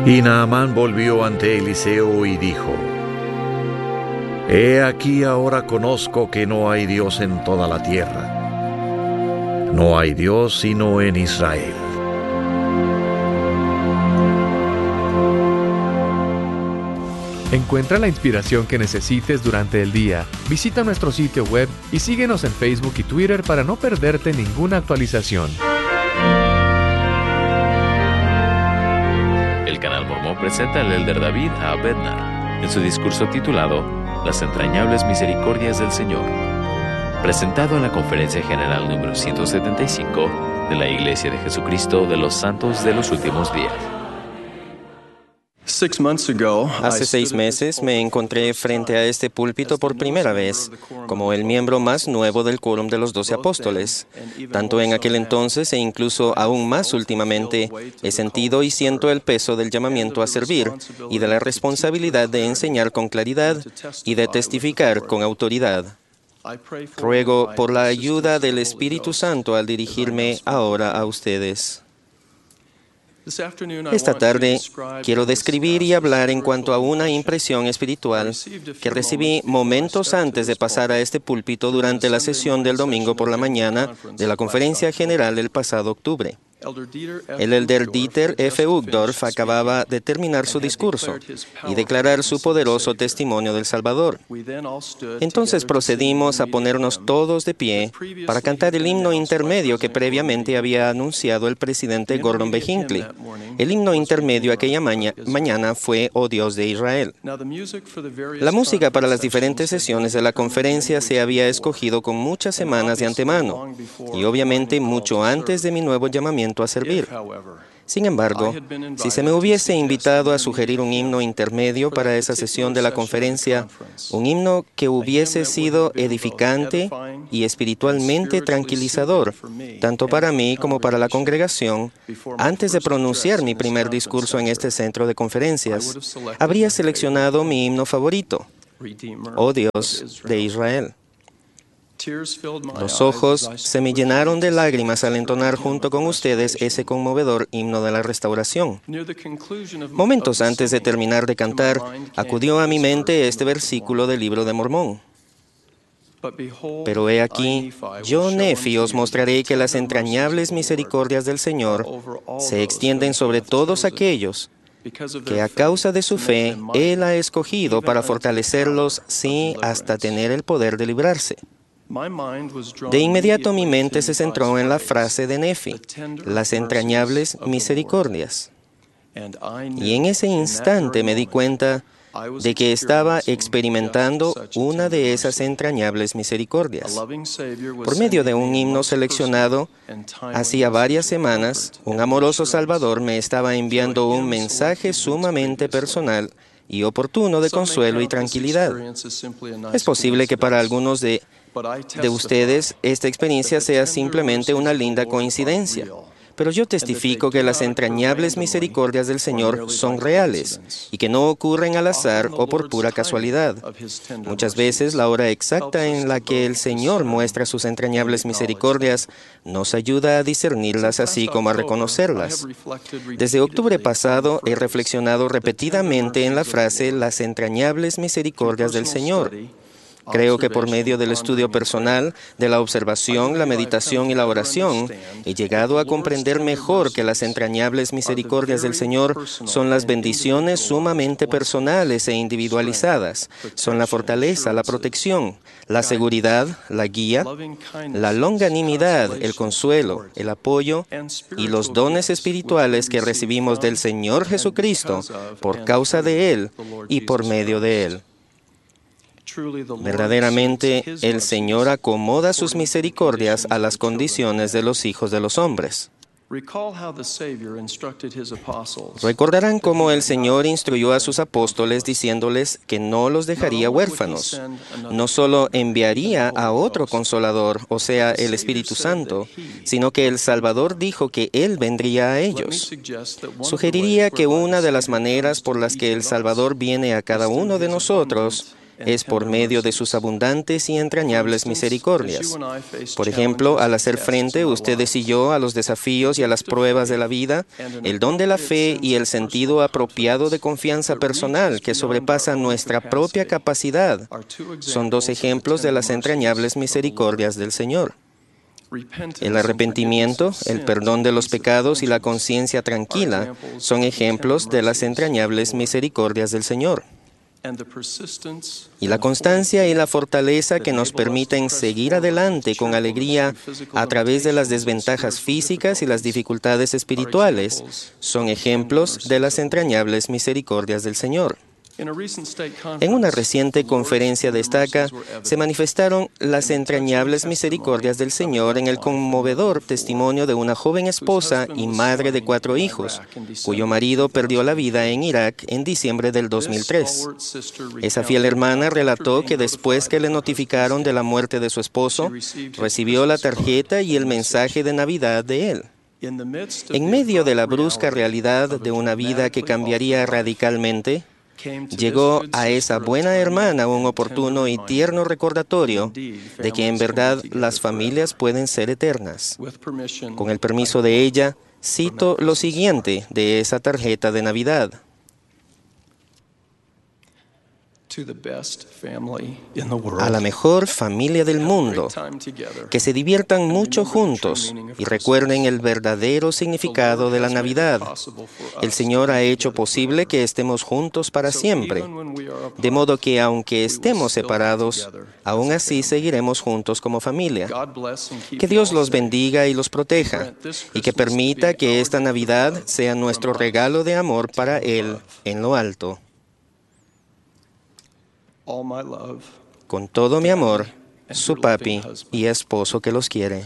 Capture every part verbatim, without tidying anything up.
Y Naamán volvió ante Eliseo y dijo: He aquí ahora conozco que no hay Dios en toda la tierra. No hay Dios sino en Israel. Encuentra la inspiración que necesites durante el día. Visita nuestro sitio web y síguenos en Facebook y Twitter para no perderte ninguna actualización. El Canal Mormón presenta al Elder David A. Bednar en su discurso titulado Las entrañables misericordias del Señor, presentado en la Conferencia General número ciento setenta y cinco de la Iglesia de Jesucristo de los Santos de los Últimos Días. Hace seis meses me encontré frente a este púlpito por primera vez, como el miembro más nuevo del quórum de los doce apóstoles. Tanto en aquel entonces e incluso aún más últimamente, he sentido y siento el peso del llamamiento a servir y de la responsabilidad de enseñar con claridad y de testificar con autoridad. Ruego por la ayuda del Espíritu Santo al dirigirme ahora a ustedes. Esta tarde quiero describir y hablar en cuanto a una impresión espiritual que recibí momentos antes de pasar a este púlpito durante la sesión del domingo por la mañana de la Conferencia General del pasado octubre. El elder Dieter F. Uchtdorf acababa de terminar su discurso y declarar su poderoso testimonio del Salvador. Entonces procedimos a ponernos todos de pie para cantar el himno intermedio que previamente había anunciado el presidente Gordon B. Hinckley. El himno intermedio aquella maña- mañana fue Oh Dios de Israel. La música para las diferentes sesiones de la conferencia se había escogido con muchas semanas de antemano y obviamente mucho antes de mi nuevo llamamiento a servir. Sin embargo, si se me hubiese invitado a sugerir un himno intermedio para esa sesión de la conferencia, un himno que hubiese sido edificante y espiritualmente tranquilizador, tanto para mí como para la congregación, antes de pronunciar mi primer discurso en este centro de conferencias, habría seleccionado mi himno favorito, Oh Dios de Israel. Los ojos se me llenaron de lágrimas al entonar junto con ustedes ese conmovedor himno de la restauración. Momentos antes de terminar de cantar, acudió a mi mente este versículo del Libro de Mormón. Pero he aquí, yo, Nefi, os mostraré que las entrañables misericordias del Señor se extienden sobre todos aquellos que a causa de su fe Él ha escogido para fortalecerlos, sí, hasta tener el poder de librarse. De inmediato mi mente se centró en la frase de Nefi, las entrañables misericordias. Y en ese instante me di cuenta de que estaba experimentando una de esas entrañables misericordias. Por medio de un himno seleccionado, hacía varias semanas, un amoroso Salvador me estaba enviando un mensaje sumamente personal y oportuno de consuelo y tranquilidad. Es posible que para algunos de de ustedes esta experiencia sea simplemente una linda coincidencia, pero yo testifico que las entrañables misericordias del Señor son reales y que no ocurren al azar o por pura casualidad. Muchas veces la hora exacta en la que el Señor muestra sus entrañables misericordias nos ayuda a discernirlas así como a reconocerlas. Desde octubre pasado he reflexionado repetidamente en la frase las entrañables misericordias del Señor. Creo que por medio del estudio personal, de la observación, la meditación y la oración, he llegado a comprender mejor que las entrañables misericordias del Señor son las bendiciones sumamente personales e individualizadas. Son la fortaleza, la protección, la seguridad, la guía, la longanimidad, el consuelo, el apoyo y los dones espirituales que recibimos del Señor Jesucristo por causa de Él y por medio de Él. Verdaderamente, el Señor acomoda sus misericordias a las condiciones de los hijos de los hombres. Recordarán cómo el Señor instruyó a sus apóstoles diciéndoles que no los dejaría huérfanos. No solo enviaría a otro consolador, o sea, el Espíritu Santo, sino que el Salvador dijo que Él vendría a ellos. Sugeriría que una de las maneras por las que el Salvador viene a cada uno de nosotros es por medio de sus abundantes y entrañables misericordias. Por ejemplo, al hacer frente ustedes y yo a los desafíos y a las pruebas de la vida, el don de la fe y el sentido apropiado de confianza personal que sobrepasa nuestra propia capacidad son dos ejemplos de las entrañables misericordias del Señor. El arrepentimiento, el perdón de los pecados y la conciencia tranquila son ejemplos de las entrañables misericordias del Señor. Y la constancia y la fortaleza que nos permiten seguir adelante con alegría a través de las desventajas físicas y las dificultades espirituales son ejemplos de las entrañables misericordias del Señor. En una reciente conferencia de estaca, se manifestaron las entrañables misericordias del Señor en el conmovedor testimonio de una joven esposa y madre de cuatro hijos, cuyo marido perdió la vida en Irak en diciembre del dos mil tres. Esa fiel hermana relató que después que le notificaron de la muerte de su esposo, recibió la tarjeta y el mensaje de Navidad de él. En medio de la brusca realidad de una vida que cambiaría radicalmente, llegó a esa buena hermana un oportuno y tierno recordatorio de que en verdad las familias pueden ser eternas. Con el permiso de ella, cito lo siguiente de esa tarjeta de Navidad. A la mejor familia del mundo, que se diviertan mucho juntos y recuerden el verdadero significado de la Navidad. El Señor ha hecho posible que estemos juntos para siempre, de modo que aunque estemos separados, aún así seguiremos juntos como familia. Que Dios los bendiga y los proteja, y que permita que esta Navidad sea nuestro regalo de amor para Él en lo alto. Con todo mi amor, su papi y esposo que los quiere.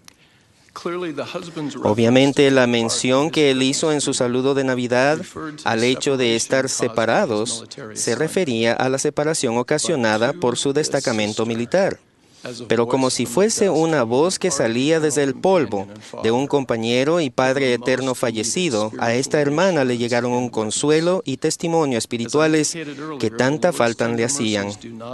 Obviamente, la mención que él hizo en su saludo de Navidad al hecho de estar separados se refería a la separación ocasionada por su destacamento militar. Pero como si fuese una voz que salía desde el polvo de un compañero y Padre eterno fallecido, a esta hermana le llegaron un consuelo y testimonio espirituales que tanta falta le hacían.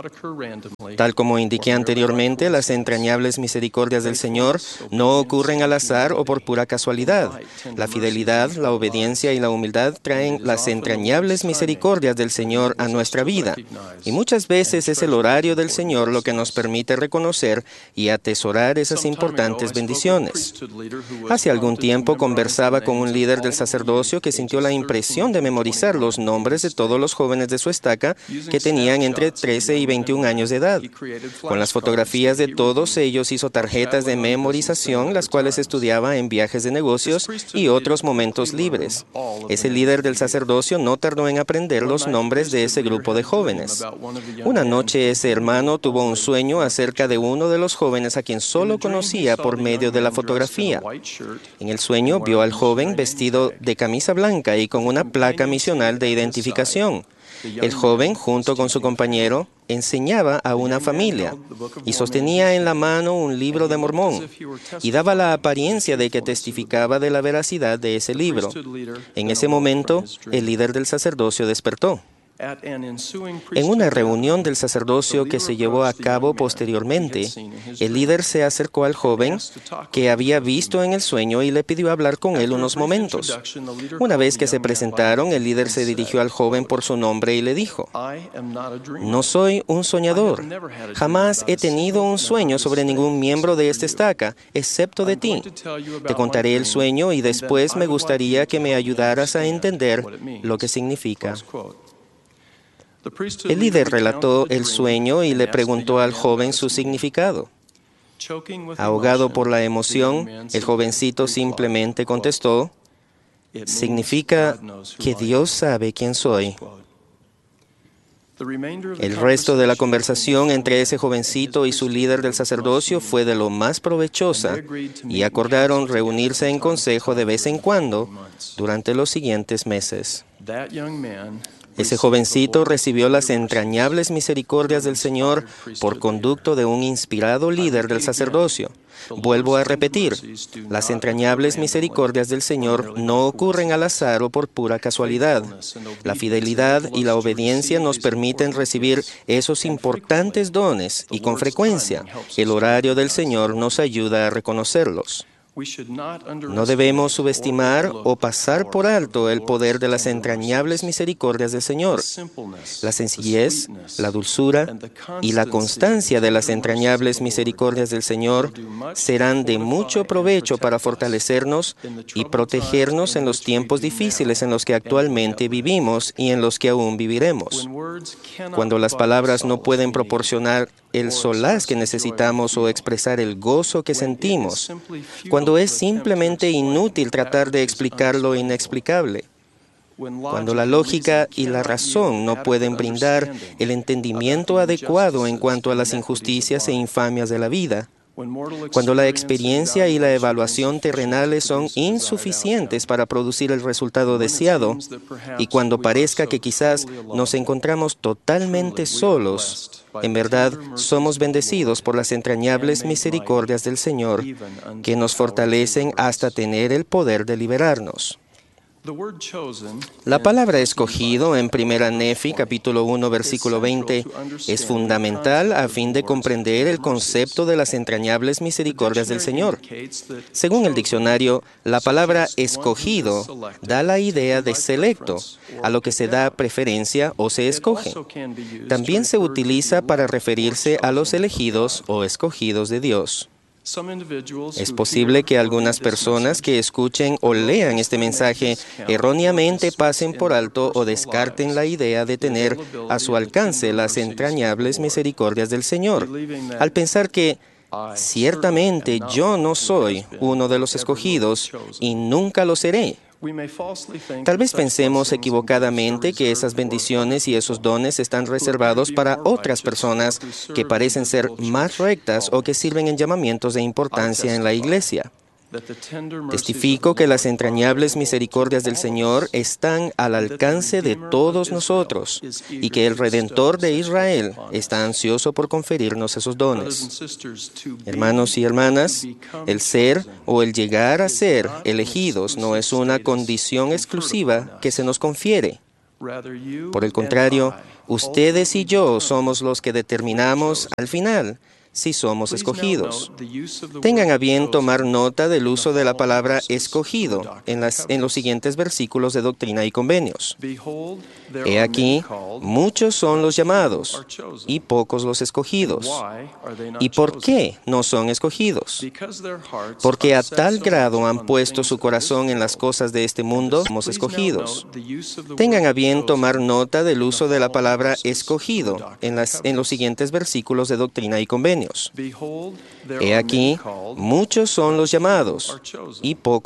Tal como indiqué anteriormente, las entrañables misericordias del Señor no ocurren al azar o por pura casualidad. La fidelidad, la obediencia y la humildad traen las entrañables misericordias del Señor a nuestra vida. Y muchas veces es el horario del Señor lo que nos permite reconocer conocer y atesorar esas importantes bendiciones. Hace algún tiempo conversaba con un líder del sacerdocio que sintió la impresión de memorizar los nombres de todos los jóvenes de su estaca que tenían entre trece y veintiún años de edad. Con las fotografías de todos ellos hizo tarjetas de memorización, las cuales estudiaba en viajes de negocios y otros momentos libres. Ese líder del sacerdocio no tardó en aprender los nombres de ese grupo de jóvenes. Una noche ese hermano tuvo un sueño acerca de uno de los jóvenes a quien solo conocía por medio de la fotografía. En el sueño vio al joven vestido de camisa blanca y con una placa misional de identificación. El joven, junto con su compañero, enseñaba a una familia y sostenía en la mano un libro de Mormón y daba la apariencia de que testificaba de la veracidad de ese libro. En ese momento, el líder del sacerdocio despertó. En una reunión del sacerdocio que se llevó a cabo posteriormente, el líder se acercó al joven que había visto en el sueño y le pidió hablar con él unos momentos. Una vez que se presentaron, el líder se dirigió al joven por su nombre y le dijo: «No soy un soñador. Jamás he tenido un sueño sobre ningún miembro de esta estaca, excepto de ti. Te contaré el sueño y después me gustaría que me ayudaras a entender lo que significa». El líder relató el sueño y le preguntó al joven su significado. Ahogado por la emoción, el jovencito simplemente contestó: «Significa que Dios sabe quién soy». El resto de la conversación entre ese jovencito y su líder del sacerdocio fue de lo más provechosa y acordaron reunirse en consejo de vez en cuando durante los siguientes meses. Ese jovencito recibió las entrañables misericordias del Señor por conducto de un inspirado líder del sacerdocio. Vuelvo a repetir, las entrañables misericordias del Señor no ocurren al azar o por pura casualidad. La fidelidad y la obediencia nos permiten recibir esos importantes dones y con frecuencia el horario del Señor nos ayuda a reconocerlos. No debemos subestimar o pasar por alto el poder de las entrañables misericordias del Señor. La sencillez, la dulzura y la constancia de las entrañables misericordias del Señor serán de mucho provecho para fortalecernos y protegernos en los tiempos difíciles en los que actualmente vivimos y en los que aún viviremos. Cuando las palabras no pueden proporcionar el solaz que necesitamos o expresar el gozo que sentimos, cuando es simplemente inútil tratar de explicar lo inexplicable, cuando la lógica y la razón no pueden brindar el entendimiento adecuado en cuanto a las injusticias e infamias de la vida, cuando la experiencia y la evaluación terrenales son insuficientes para producir el resultado deseado, y cuando parezca que quizás nos encontramos totalmente solos, en verdad somos bendecidos por las entrañables misericordias del Señor, que nos fortalecen hasta tener el poder de liberarnos. La palabra escogido en Primera Nefi, capítulo uno, versículo veinte, es fundamental a fin de comprender el concepto de las entrañables misericordias del Señor. Según el diccionario, la palabra escogido da la idea de selecto, a lo que se da preferencia o se escoge. También se utiliza para referirse a los elegidos o escogidos de Dios. Es posible que algunas personas que escuchen o lean este mensaje erróneamente pasen por alto o descarten la idea de tener a su alcance las entrañables misericordias del Señor, al pensar que ciertamente yo no soy uno de los escogidos y nunca lo seré. Tal vez pensemos equivocadamente que esas bendiciones y esos dones están reservados para otras personas que parecen ser más rectas o que sirven en llamamientos de importancia en la iglesia. Testifico que las entrañables misericordias del Señor están al alcance de todos nosotros y que el Redentor de Israel está ansioso por conferirnos esos dones. Hermanos y hermanas, el ser o el llegar a ser elegidos no es una condición exclusiva que se nos confiere. Por el contrario, ustedes y yo somos los que determinamos al final si somos escogidos. Tengan a bien tomar nota del uso de la palabra escogido en, las, en los siguientes versículos de Doctrina y Convenios. He aquí, muchos son los llamados y pocos los escogidos. ¿Y por qué no son escogidos? Porque a tal grado han puesto su corazón en las cosas de este mundo, somos escogidos. Tengan a bien tomar nota del uso de la palabra escogido en, las, en los siguientes versículos de Doctrina y Convenios. He aquí, muchos son los llamados y pocos